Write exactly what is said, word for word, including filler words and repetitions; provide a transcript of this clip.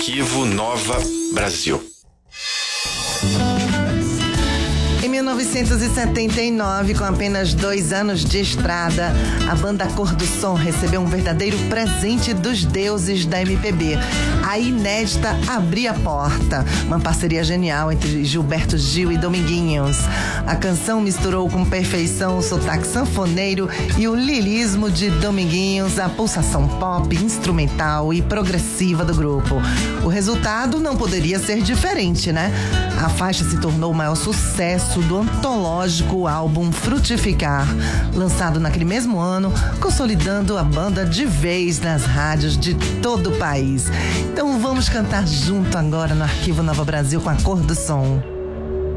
Arquivo Nova Brasil. Em mil novecentos e setenta e nove, com apenas dois anos de estrada, a banda Cor do Som recebeu um verdadeiro presente dos deuses da M P B. A inédita Abri a Porta, uma parceria genial entre Gilberto Gil e Dominguinhos. A canção misturou com perfeição o sotaque sanfoneiro e o lirismo de Dominguinhos, a pulsação pop, instrumental e progressiva do grupo. O resultado não poderia ser diferente, né? A faixa se tornou o maior sucesso do antológico álbum Frutificar, lançado naquele mesmo ano, consolidando a banda de vez nas rádios de todo o país. Então vamos cantar junto agora no Arquivo Nova Brasil com a Cor do Som.